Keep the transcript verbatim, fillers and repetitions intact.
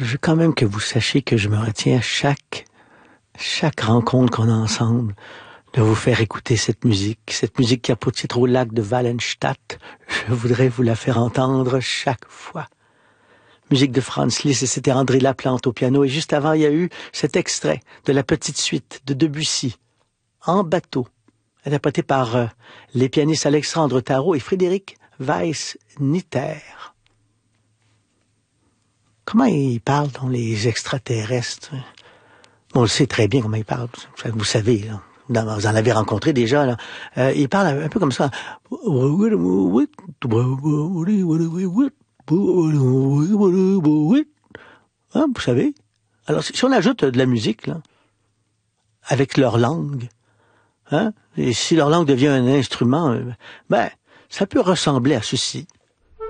je veux quand même que vous sachiez que je me retiens à chaque, chaque rencontre qu'on a ensemble de vous faire écouter cette musique, cette musique qui a pour titre Au lac de Wallenstadt. Je voudrais vous la faire entendre chaque fois. Musique de Franz Liszt, et c'était André Laplante au piano. Et juste avant, il y a eu cet extrait de la petite suite de Debussy, En bateau, interprété par euh, les pianistes Alexandre Tarot et Frédéric Weiss-Nitter. Comment ils parlent dans les extraterrestres? On le sait très bien comment ils parlent. Vous savez, là. Vous en avez rencontré déjà, là. Euh, ils parlent un peu comme ça. Hein, vous savez? Alors, si on ajoute de la musique, là, avec leur langue, hein, et si leur langue devient un instrument, ben, ça peut ressembler à ceci.